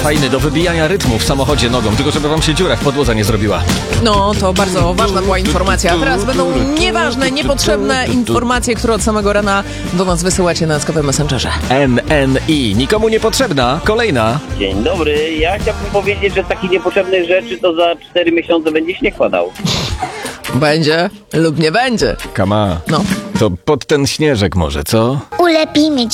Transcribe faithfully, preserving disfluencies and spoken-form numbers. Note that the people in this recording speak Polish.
fajny do wybijania rytmu w samochodzie nogą, tylko żeby wam się dziura w podłodze nie zrobiła. No, to bardzo ważna była informacja. A teraz będą nieważne, niepotrzebne informacje, które od samego rana do nas wysyłacie na sklepie Messengerze. N N I. Nikomu niepotrzebna. Kolejna. Dzień dobry. Ja chciałbym powiedzieć, że z takich niepotrzebnych rzeczy to za cztery miesiące będzie śnieg padał. Będzie lub nie będzie. Kama. No. To pod ten śnieżek może, co? Ulepimy